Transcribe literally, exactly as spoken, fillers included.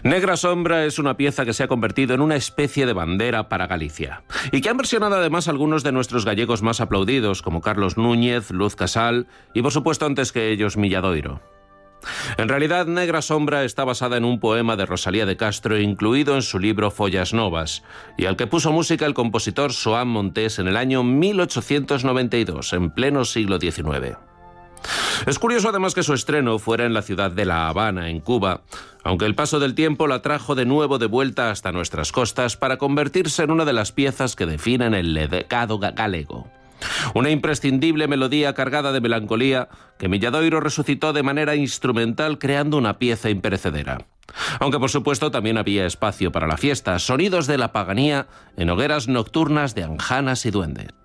Negra Sombra es una pieza que se ha convertido en una especie de bandera para Galicia y que han versionado además algunos de nuestros gallegos más aplaudidos, como Carlos Núñez, Luz Casal y, por supuesto, antes que ellos, Milladoiro. En realidad, Negra Sombra está basada en un poema de Rosalía de Castro incluido en su libro Follas Novas, y al que puso música el compositor Xoán Montés en el año mil ochocientos noventa y dos, en pleno siglo diecinueve. Es curioso además que su estreno fuera en la ciudad de La Habana, en Cuba, aunque el paso del tiempo la trajo de nuevo de vuelta hasta nuestras costas para convertirse en una de las piezas que definen el legado galego. Una imprescindible melodía cargada de melancolía que Milladoiro resucitó de manera instrumental creando una pieza imperecedera. Aunque por supuesto también había espacio para la fiesta, sonidos de la paganía en hogueras nocturnas de anjanas y duendes.